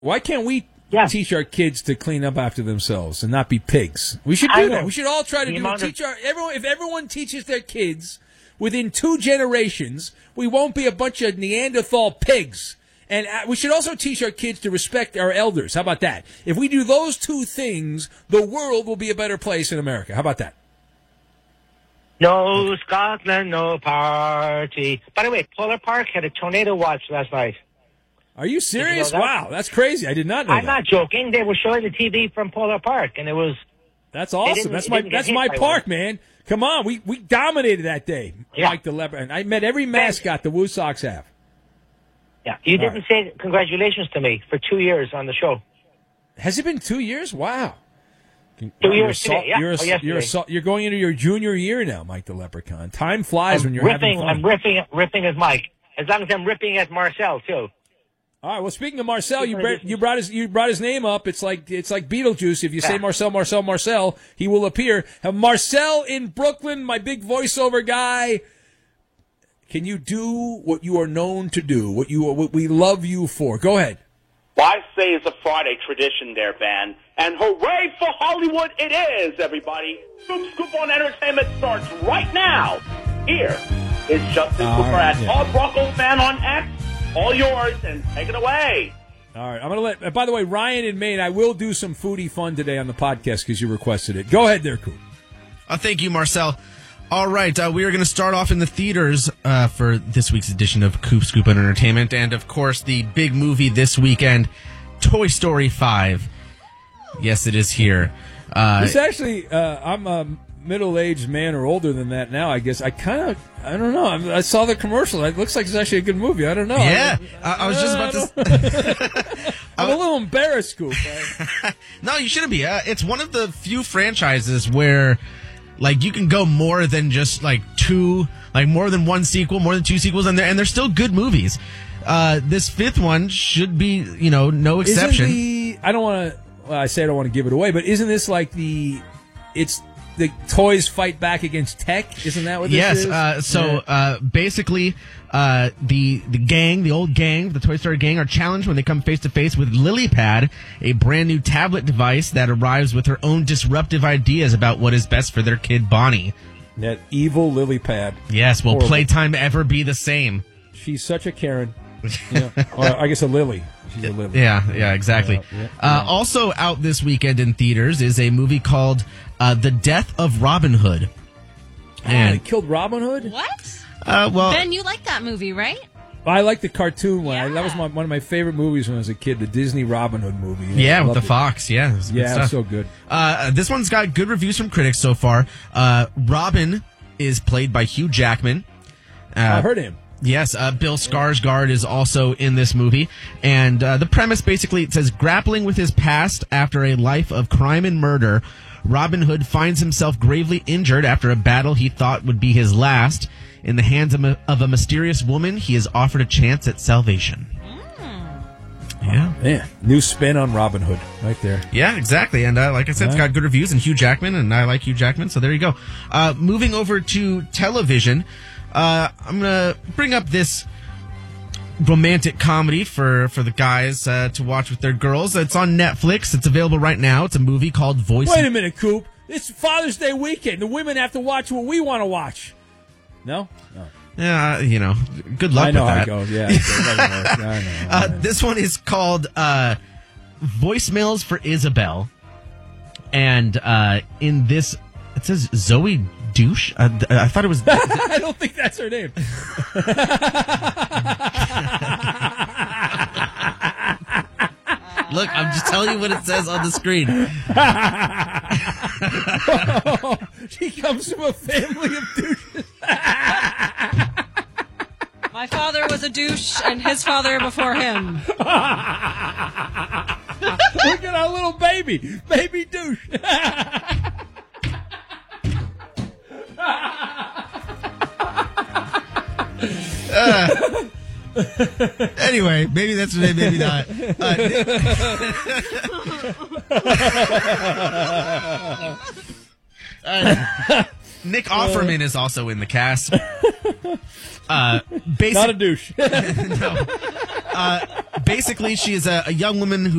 Why can't we teach our kids to clean up after themselves and not be pigs? We should do that. We should all try to do it. If everyone teaches their kids within 2 generations, we won't be a bunch of Neanderthal pigs. And we should also teach our kids to respect our elders. How about that? If we do those 2 things, the world will be a better place in America. How about that? No Scotland, no party. By the way, Polar Park had a tornado watch last night. Are you serious? You know that? Wow, that's crazy. I did not know I'm not joking. They were showing the TV from Polar Park, and it was... That's awesome. That's my park, man. Come on, we dominated that day. Yeah. Mike the Leopard. And I met every mascot the Woo Sox have. Yeah, you didn't say congratulations to me for 2 years on the show. Has it been 2 years? Wow. 2 years today, You're going into your junior year now, Mike the Leprechaun. Time flies when you're having fun. I'm ripping at Mike. As long as I'm ripping at Marcel, too. All right. Well, speaking of Marcel, you brought his name up. It's like Beetlejuice. If you say Marcel, he will appear. Marcel in Brooklyn, my big voiceover guy. Can you do what you are known to do? What we love you for? Go ahead. Well, I say it's a Friday tradition there, Van. And hooray for Hollywood it is, everybody. Scoop on Entertainment starts right now. Here is Justin Cooper at All Broncos Fan on X. All yours, and take it away. All right. I'm going to by the way, Ryan in Maine, I will do some foodie fun today on the podcast because you requested it. Go ahead there, Coop. Thank you, Marcel. All right. We are going to start off in the theaters for this week's edition of Coop, Scoop, and Entertainment. And, of course, the big movie this weekend, Toy Story 5. Yes, it is here. It's actually, I'm a middle-aged man or older than that now, I guess. I don't know. I saw the commercial. It looks like it's actually a good movie. I don't know. Yeah. I was just about to... I'm a little embarrassed, Scoop. No, you shouldn't be. It's one of the few franchises where, like, you can go more than just, like, more than one sequel, more than 2 sequels, and they're still good movies. This 5th one should be, no exception. I don't want to give it away, but isn't this like it's the toys fight back against tech? Isn't that what this is? Yes. Basically, the old gang, the Toy Story gang, are challenged when they come face to face with LilyPad, a brand new tablet device that arrives with her own disruptive ideas about what is best for their kid Bonnie. That evil LilyPad. Yes. Will playtime ever be the same? She's such a Karen. Or I guess a Lily. She's a Lily. Yeah, exactly. Also out this weekend in theaters is a movie called The Death of Robin Hood. And they killed Robin Hood? What? Ben, you like that movie, right? I like the cartoon one. Yeah. That was one of my favorite movies when I was a kid, the Disney Robin Hood movie. Yeah, with the fox. Yeah, it was so good. This one's got good reviews from critics so far. Robin is played by Hugh Jackman. I heard him. Yes, Bill Skarsgård is also in this movie. And the premise, basically, it says, grappling with his past after a life of crime and murder, Robin Hood finds himself gravely injured after a battle he thought would be his last. In the hands of a mysterious woman, he is offered a chance at salvation. Yeah. Man, new spin on Robin Hood right there. Yeah, exactly. And like I said, it's got good reviews, and Hugh Jackman, and I like Hugh Jackman, so there you go. Moving over to television, I'm going to bring up this romantic comedy for the guys to watch with their girls. It's on Netflix. It's available right now. It's a movie called Voice. Wait a minute, Coop. It's Father's Day weekend. The women have to watch what we want to watch. No? Yeah, good luck with that. I know how it goes. Yeah, I know. This one is called Voicemails for Isabel. And in this, it says Zoe Douche. I thought it was... I don't think that's her name. Look, I'm just telling you what it says on the screen. She comes from a family of douches. My father was a douche, and his father before him. Look at our little baby douche. Anyway, maybe that's what maybe not. Nick Offerman is also in the cast. Not a douche. No. Basically, she is a young woman who